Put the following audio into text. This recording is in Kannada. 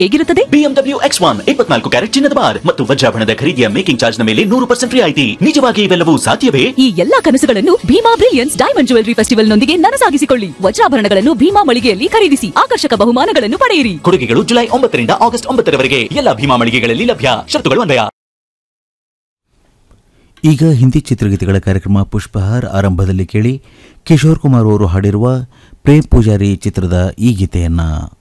ಹೇಗಿರುತ್ತದೆ? BMW X1 24 ಕ್ಯಾರೆಟ್ ಚಿನ್ನದ ಬಾರ್ ಮತ್ತು ವಜ್ರಾಭರಣದ ಖರೀದಿಯ ಮೇಕಿಂಗ್ ಚಾರ್ಜ್ ನ ಮೇಲೆ 100% ರಿಯಾಯಿತಿ. ನಿಜವಾಗಿ ಇವೆಲ್ಲವೂ ಸಾಧ್ಯವೇ? ಈ ಎಲ್ಲಾ ಕನಸುಗಳನ್ನು Bima brilliance diamond jewellery festival ನೊಂದಿಗೆ ನನಸಾಗಿಸಿಕೊಳ್ಳಿ. ವಜ್ರಾಭರಣಗಳನ್ನು ಭೀಮಾ ಮಳಿಗೆಯಲ್ಲಿ ಖರೀದಿಸಿ ಆಕರ್ಷಕ ಬಹುಮಾನಗಳನ್ನು ಪಡೆಯಿರಿ. ಕೊಡುಗೆಗಳು ಜುಲೈ 9 ರಿಂದ ಆಗಸ್ಟ್ 9 ರವರೆಗೆ ಎಲ್ಲ ಭೀಮಾ ಮಳಿಗೆಗಳಲ್ಲಿ ಲಭ್ಯ. ಷರತ್ತುಗಳು ಅನ್ವಯ. ಈಗ ಹಿಂದಿ ಚಿತ್ರಗೀತೆಗಳ ಕಾರ್ಯಕ್ರಮ ಪುಷ್ಪಹಾರ್ ಆರಂಭದಲ್ಲಿ ಕೇಳಿ ಕಿಶೋರ್ ಕುಮಾರ್ ಅವರು ಹಾಡಿರುವ ಪ್ರೇಮ್ ಪೂಜಾರಿ ಚಿತ್ರದ ಈ ಗೀತೆಯನ್ನ.